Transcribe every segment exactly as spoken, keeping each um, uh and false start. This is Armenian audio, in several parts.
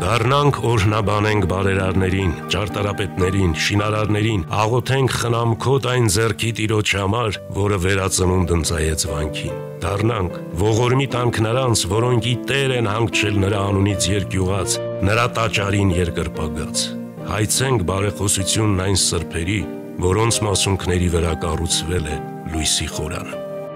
Դառնանք օրհնաբանենք բարերարներին, ճարտարապետներին, շինարարներին, աղոթենք խնամքոտ այն ձեռքի Տիրոջ համար, որը վերածնունդ ընծայեց վանքին։ Դառնանք ողորմի տանք նրանց, որոնքի Տեր են հանգչել նրա անունից երկյուղած, նրա տաճարին երկրպագած։ Հայցենք բարեխոսությունն այն սրբերի, որոնց մասունքների վրա կառուցվել է լույսի խորանը։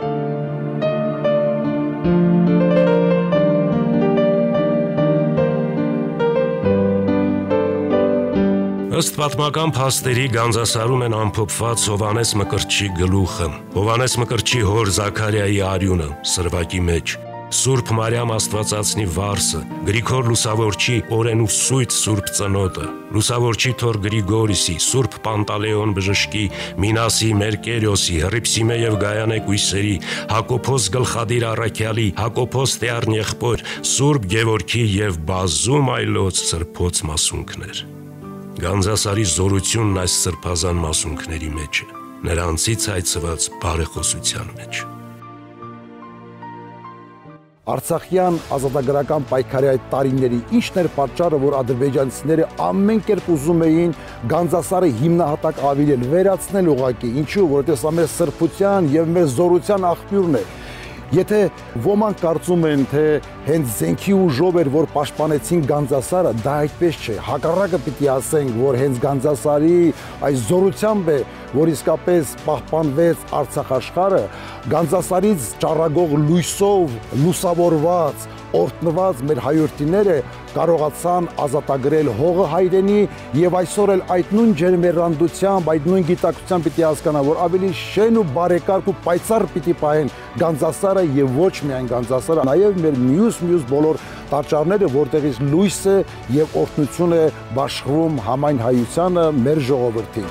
Ըստ պատմական փաստերի Գանձասարում են ամփոփված Հովհաննես Մկրտչի գլուխը, Հովհաննես Մկրտչի հոր Զաքարիայի արյունը սրվակի մեջ, Սուրբ Մարիամ Աստվածածնի վարսը, Գրիգոր Լուսավորչի օրենուսույթ Սուրբ Ծնոտը, Լուսավորչի թոռ Գրիգորիսի, Սուրբ Պանտալեոն Բժշկի, Մինասի, Մերկերիոսի, Հռիփսիմե եւ Գայանե կույսերի, Հակոբոս Գլխադիր Առաքյալի, Հակոբոս Տեառն եղբոր, Սուրբ Գևորգի եւ բազում այլոց սրբոց մասունքներ։ Գանձասարի զորությունն այս սրբազան մասունքների մեջ է, նրանցից հայցված բարեխոսության մեջ։ Արցախյան ազատագրական պայքարի այդ տարիների ինչն էր պատճառը, որ ադրբեջանցիները ամեն կերպ ուզում էին Գանձասարը հիմնահատակ ավիրել, վերացնել ուղղակի, ինչու, որովհետև սա մեր սրբության եւ մեր զորության աղբյուրն է։ Եթե ոմանք կարծում են, թե հենց զենքի ուժով էր, որ պաշտպանեցին Գանձասարը, դա այդպես չէ։ Հակառակը պիտի ասենք, որ հենց Գանձասարի այս զորությամբ է, որ իսկապես պահպանվեց Արցախ աշխարհը, Գանձասարից ճառագող լույսով լուսավորված, օրհնված մեր հայրենիները կարողացան ազատագրել հողը հայրենի եւ այսօր էլ այդ նույն ջերմեռանդությամբ, այդ նույն գիտակցությամբ պիտի հասկանա, որ ավելի շեն ու բարեկարգ ու պայծառ պիտի պահեն Գանձասարը եւ ոչ միայն Գանձասարը, նաեւ մեր մյուս մյուս բոլոր տաճարները, որտեղից լույսը եւ օրհնությունը բաշխվում համայն հայությանը, մեր ժողովրդին։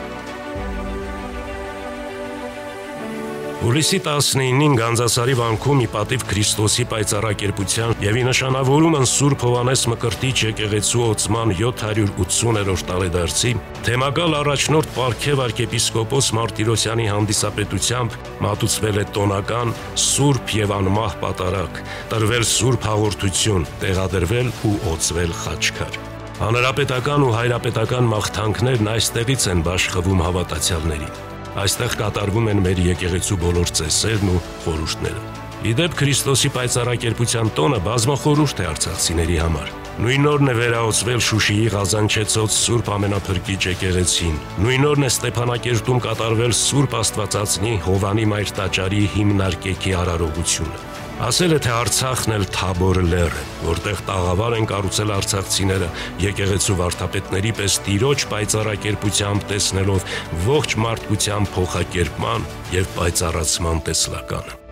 Հուլիսի տասնինին Գանձասարի վանքում ի պատիվ Քրիստոսի պայծառակերպության եւ ի նշանավորումն Սուրբ Հովհաննես Մկրտիչ եկեղեցու օծման յոթ հարյուր ութսուներորդ տարեդարձի թեմակալ առաջնորդ Պարքև arczepiskopos Մարտիրոսյանի հանդիսապետությամբ մատուցվել է տոնական Սուրբ եւ անմահ պատարակ, տրվել Սուրբ հաղորդություն, տեղադրվել ու օծվել խաչքար։ Հանրապետական ու հայրապետական մաղթանքներն այստեղից են բաշխվում հավատացյալներին։ Այստեղ կատարվում են մեր եկեղեցու բոլոր ծեսերն ու խորհուրդները։ Իդեպ Քրիստոսի պայծառակերպության տոնը բազմախորհուրդ է արցախցիների համար։ Նույն օրն է վերաօծվել Շուշիի Ղազանչեցոց Սուրբ Ամենափրկիչ եկեղեցին։ Նույն օրն է Ստեփանակերտում կատարվել Սուրբ Աստվածածնի Հովանի Մայր տաճարի հիմնարկեքի արարողությունը։ Ասել է, թե Արցախն էլ Թաբոր լեռ է, որտեղ տաղավար են կառուցել արցախցիները եկեղեցու վարդապետների պես Տիրոջ պայծառակերպությամբ տեսնելով ողջ մարդկության փոխակերպման եւ պայծառացման տեսլականը։